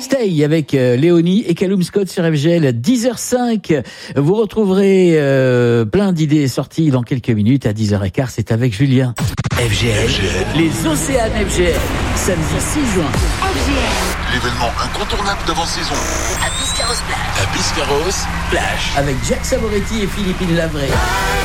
Stay avec Léonie et Callum Scott sur FGL 10h05. Vous retrouverez plein d'idées sorties dans quelques minutes. À 10h15, c'est avec Julien. FGL, les Océanes FGL, samedi 6 juin. FGL, l'événement incontournable d'avant-saison. À Biscarrosse Plage. À Biscarrosse Plage. Avec Jack Savoretti et Philippine Lavray.